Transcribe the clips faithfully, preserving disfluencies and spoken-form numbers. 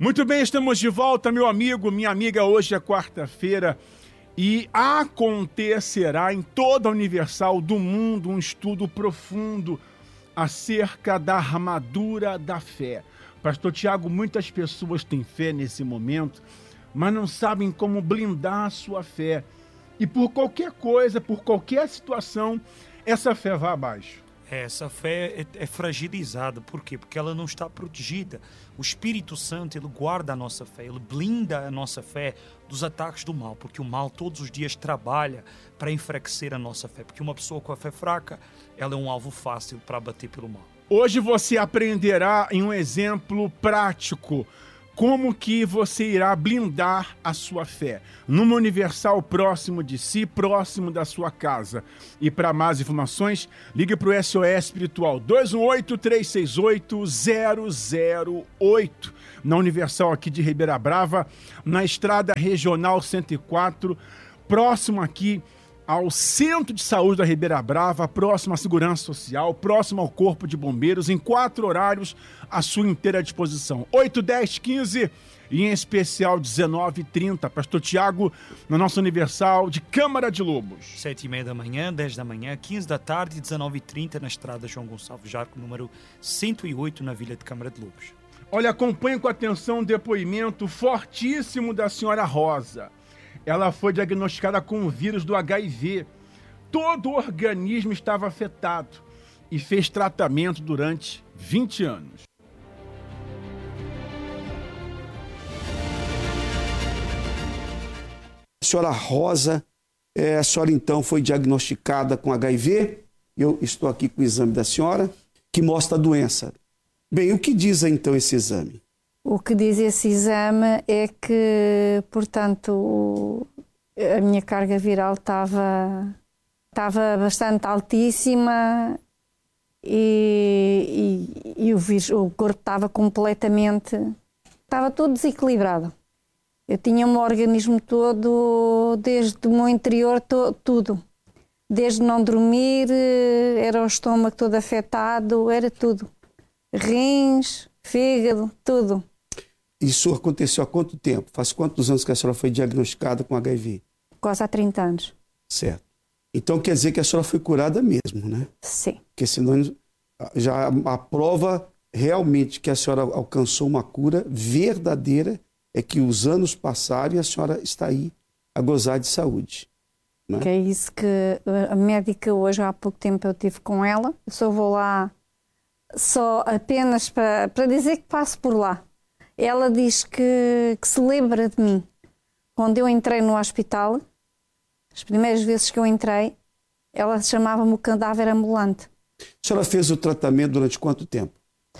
Muito bem, estamos de volta, meu amigo, minha amiga. Hoje é quarta-feira e acontecerá em toda a Universal do Mundo um estudo profundo acerca da armadura da fé. Pastor Tiago, muitas pessoas têm fé nesse momento, mas não sabem como blindar a sua fé. E por qualquer coisa, por qualquer situação, essa fé vai abaixo. Essa fé é, é fragilizada. Por quê? Porque ela não está protegida. O Espírito Santo, ele guarda a nossa fé, ele blinda a nossa fé dos ataques do mal, porque o mal todos os dias trabalha para enfraquecer a nossa fé, porque uma pessoa com a fé fraca, ela é um alvo fácil para bater pelo mal. Hoje você aprenderá em um exemplo prático como que você irá blindar a sua fé numa Universal próximo de si, próximo da sua casa. E para mais informações, ligue para o S O S Espiritual dois um oito, três seis oito, zero zero oito, na Universal aqui de Ribeira Brava, na Estrada Regional cento e quatro, próximo aqui ao Centro de Saúde da Ribeira Brava, próximo à Segurança Social, próximo ao Corpo de Bombeiros, em quatro horários à sua inteira disposição. oito, dez, quinze e em especial dezenove e trinta. Pastor Tiago, na nossa Universal de Câmara de Lobos. sete e meia da manhã, dez da manhã, quinze da tarde e dezenove e trinta na Estrada João Gonçalves Jarco, número cento e oito, na Vila de Câmara de Lobos. Olha, acompanhe com atenção um depoimento fortíssimo da senhora Rosa. Ela foi diagnosticada com o vírus do H I V. Todo o organismo estava afetado e fez tratamento durante vinte anos. A senhora Rosa, é, a senhora então foi diagnosticada com H I V. Eu estou aqui com o exame da senhora, que mostra a doença. Bem, o que diz então esse exame? O que diz esse exame é que, portanto, a minha carga viral estava, estava bastante altíssima e, e, e o, vírus, o corpo estava completamente... Estava todo desequilibrado. Eu tinha o meu organismo todo, desde o meu interior, to, tudo. Desde não dormir, era o estômago todo afetado, era tudo. Rins, fígado, tudo. Isso aconteceu há quanto tempo? Faz quantos anos que a senhora foi diagnosticada com H I V? Quase há trinta anos. Certo. Então quer dizer que a senhora foi curada mesmo, né? Sim. Porque senão já a prova realmente que a senhora alcançou uma cura verdadeira é que os anos passaram e a senhora está aí a gozar de saúde. Né? Que é isso que a médica hoje, há pouco tempo eu estive com ela, eu só vou lá só apenas para, para dizer que passo por lá. Ela diz que, que se lembra de mim. Quando eu entrei no hospital, as primeiras vezes que eu entrei, ela chamava-me o cadáver ambulante. A senhora fez o tratamento durante quanto tempo?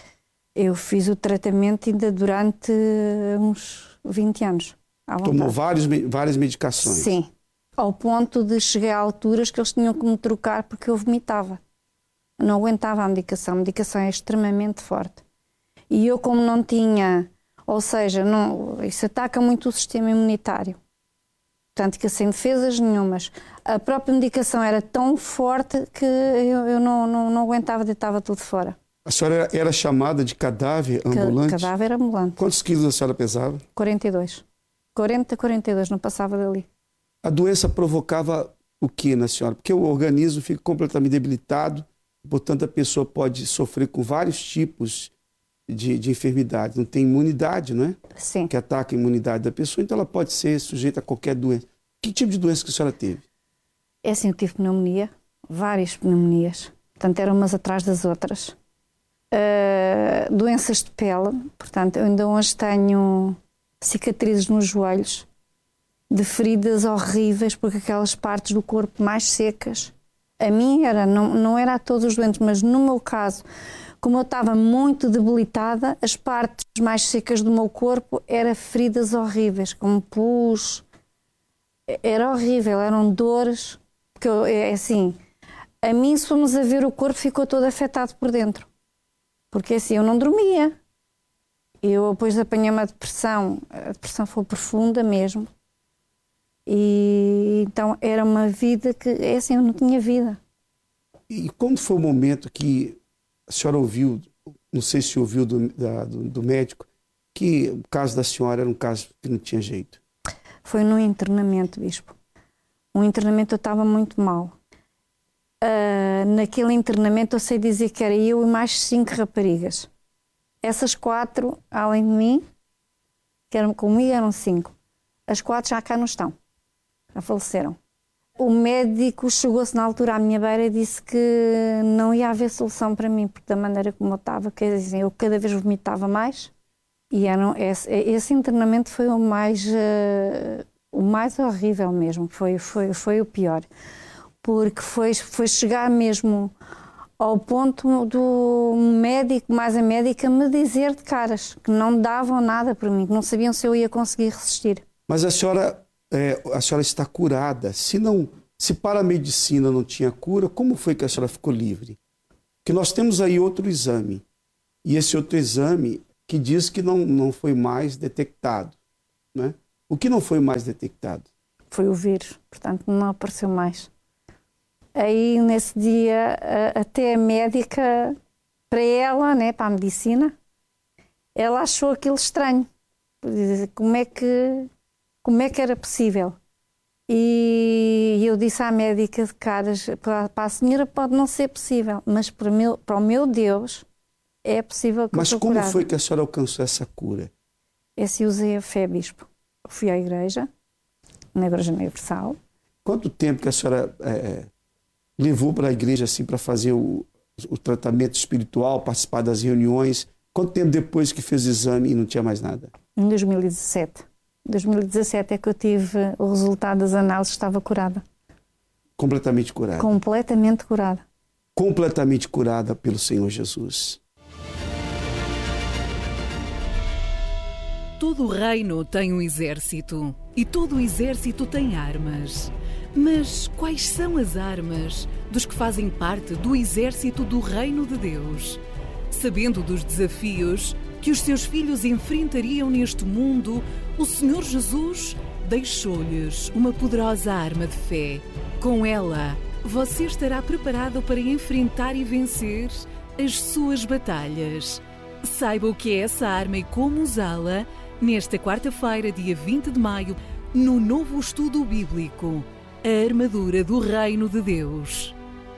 Eu fiz o tratamento ainda durante uns vinte anos. Tomou vários, várias medicações? Sim. Ao ponto de chegar a alturas que eles tinham que me trocar porque eu vomitava. Não aguentava a medicação. A medicação é extremamente forte. E eu, como não tinha... Ou seja, não, isso ataca muito o sistema imunitário. Portanto, que sem defesas nenhumas. A própria medicação era tão forte que eu, eu não, não, não aguentava, deitava tudo fora. A senhora era chamada de cadáver ambulante? Cadáver ambulante. Quantos quilos a senhora pesava? quarenta e dois. quarenta, quarenta e dois, não passava dali. A doença provocava o que na senhora? Porque o organismo fica completamente debilitado, portanto a pessoa pode sofrer com vários tipos De, de enfermidade, não tem imunidade, não é? Sim. Que ataca a imunidade da pessoa, então ela pode ser sujeita a qualquer doença. Que tipo de doença que a senhora teve? É assim, eu tive pneumonia, várias pneumonias, portanto eram umas atrás das outras. Uh, doenças de pele, portanto eu ainda hoje tenho cicatrizes nos joelhos, de feridas horríveis, porque aquelas partes do corpo mais secas, a mim era, não, não era a todos os doentes, mas no meu caso, como eu estava muito debilitada, as partes mais secas do meu corpo eram feridas horríveis, como pus. Era horrível, eram dores. Porque eu, é assim, a mim, se formos a ver, o corpo ficou todo afetado por dentro. Porque assim, eu não dormia. Eu depois apanhei uma depressão, a depressão foi profunda mesmo. E então era uma vida que, é assim, eu não tinha vida. E quando foi o momento que a senhora ouviu, não sei se ouviu do, da, do, do médico, que o caso da senhora era um caso que não tinha jeito? Foi num internamento, bispo. Um internamento eu estava muito mal. Uh, naquele internamento eu sei dizer que era eu e mais cinco raparigas. Essas quatro, além de mim, que eram comigo, eram cinco. As quatro já cá não estão. Já faleceram. O médico chegou-se na altura à minha beira e disse que não ia haver solução para mim, porque da maneira como eu estava, quer dizer, eu cada vez vomitava mais. E era, esse, esse internamento foi o mais, uh, o mais horrível mesmo, foi, foi, foi o pior. Porque foi, foi chegar mesmo ao ponto do médico, mais a médica, me dizer de caras que não davam nada por mim, que não sabiam se eu ia conseguir resistir. Mas a senhora, é, a senhora está curada. Se, não, se para a medicina não tinha cura, como foi que a senhora ficou livre? Porque nós temos aí outro exame. E esse outro exame que diz que não, não foi mais detectado, né? O que não foi mais detectado? Foi o vírus, portanto não apareceu mais. Aí nesse dia até a médica, para ela, né, para a medicina, ela achou aquilo estranho. Como é que, como é que era possível? E eu disse à médica de caras, para a senhora pode não ser possível, mas para, meu, para o meu Deus é possível que Mas eu como curada. foi que a senhora alcançou essa cura? Esse usei a fé, bispo. Fui à igreja, na Igreja Universal. Quanto tempo que a senhora é, levou para a igreja assim, para fazer o, o tratamento espiritual, participar das reuniões? Quanto tempo depois que fez o exame e não tinha mais nada? Em dois mil e dezassete. Em dois mil e dezassete é que eu tive o resultado das análises, estava curada. Completamente curada? Completamente curada. Completamente curada pelo Senhor Jesus. Todo o reino tem um exército e todo o exército tem armas. Mas quais são as armas dos que fazem parte do exército do reino de Deus? Sabendo dos desafios que os seus filhos enfrentariam neste mundo, o Senhor Jesus deixou-lhes uma poderosa arma de fé. Com ela, você estará preparado para enfrentar e vencer as suas batalhas. Saiba o que é essa arma e como usá-la nesta quarta-feira, dia vinte de maio, no novo estudo bíblico, a armadura do Reino de Deus.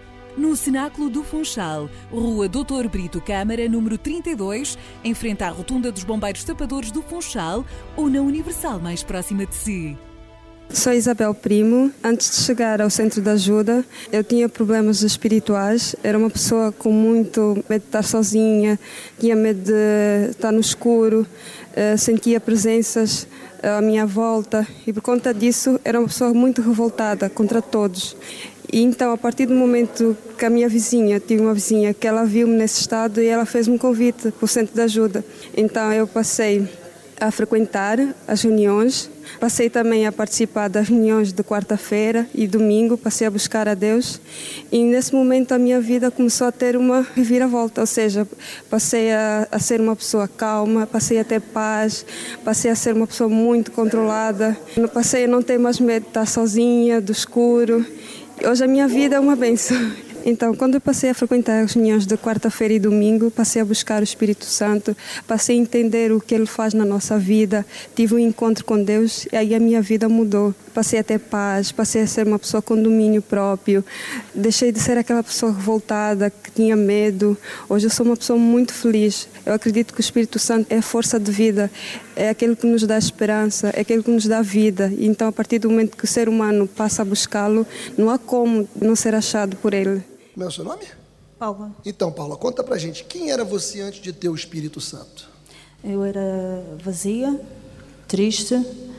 No Cenáculo do Funchal, Rua doutor Brito Câmara, número trinta e dois, em frente à Rotunda dos Bombeiros Tapadores do Funchal, ou na Universal mais próxima de si. Sou Isabel Primo. Antes de chegar ao Centro de Ajuda, eu tinha problemas espirituais. Era uma pessoa com muito medo de estar sozinha, tinha medo de estar no escuro, sentia presenças à minha volta e por conta disso era uma pessoa muito revoltada contra todos. E então, a partir do momento que a minha vizinha, tive uma vizinha que ela viu-me nesse estado e ela fez-me um convite para o Centro de Ajuda. Então eu passei a frequentar as reuniões, passei também a participar das reuniões de quarta-feira e domingo, passei a buscar a Deus e nesse momento a minha vida começou a ter uma reviravolta, ou seja, passei a, a ser uma pessoa calma, passei a ter paz, passei a ser uma pessoa muito controlada, passei a não ter mais medo de estar sozinha, do escuro. Hoje a minha vida é uma bênção. Então, quando eu passei a frequentar as reuniões de quarta-feira e domingo, passei a buscar o Espírito Santo, passei a entender o que Ele faz na nossa vida, tive um encontro com Deus e aí a minha vida mudou. Passei a ter paz, passei a ser uma pessoa com domínio próprio, deixei de ser aquela pessoa revoltada, que tinha medo. Hoje eu sou uma pessoa muito feliz. Eu acredito que o Espírito Santo é a força de vida, é aquele que nos dá esperança, é aquele que nos dá vida. Então, a partir do momento que o ser humano passa a buscá-lo, não há como não ser achado por Ele. Como é o seu nome? Paula. Então, Paula, conta pra gente, quem era você antes de ter o Espírito Santo? Eu era vazia, triste,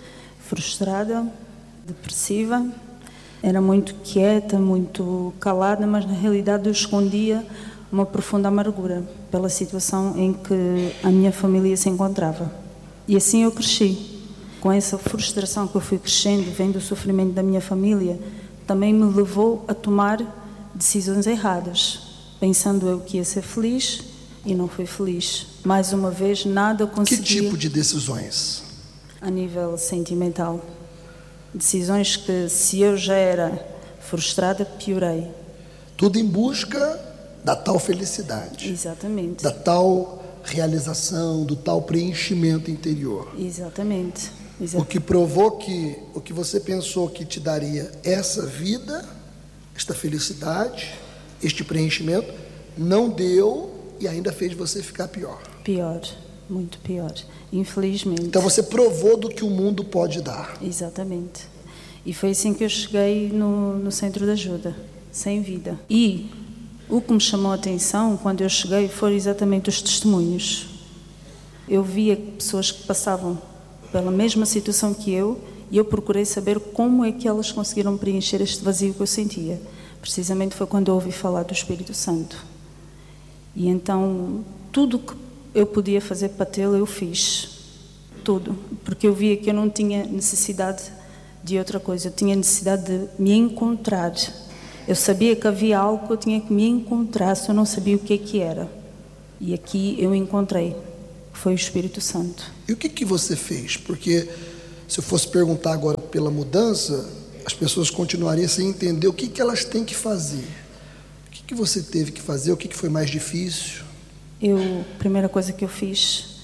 frustrada, depressiva. Era muito quieta, muito calada, mas na realidade eu escondia uma profunda amargura pela situação em que a minha família se encontrava. E assim eu cresci. Com essa frustração que eu fui crescendo, vendo o sofrimento da minha família, também me levou a tomar decisões erradas, pensando eu que ia ser feliz e não fui feliz. Mais uma vez, nada conseguia. Que tipo de decisões? A nível sentimental. Decisões que, se eu já era frustrada, piorei. Tudo em busca da tal felicidade. Exatamente. Da tal realização, do tal preenchimento interior. Exatamente. Exatamente. O que provou que o que você pensou que te daria essa vida, esta felicidade, este preenchimento, não deu e ainda fez você ficar pior. Pior, muito pior, infelizmente. Então você provou do que o mundo pode dar. Exatamente. E foi assim que eu cheguei no, no centro de ajuda, sem vida. E o que me chamou a atenção quando eu cheguei foram exatamente os testemunhos. Eu via pessoas que passavam pela mesma situação que eu e eu procurei saber como é que elas conseguiram preencher este vazio que eu sentia. Precisamente foi quando eu ouvi falar do Espírito Santo. E então, tudo que eu podia fazer para tê-lo, eu fiz. Tudo. Porque eu via que eu não tinha necessidade de outra coisa. Eu tinha necessidade de me encontrar. Eu sabia que havia algo que eu tinha que me encontrar, se eu não sabia o que é que era. E aqui eu encontrei, que foi o Espírito Santo. E o que que você fez? Porque se eu fosse perguntar agora pela mudança, as pessoas continuariam sem entender o que que elas têm que fazer. O que que você teve que fazer? O que que foi mais difícil? Eu, a primeira coisa que eu fiz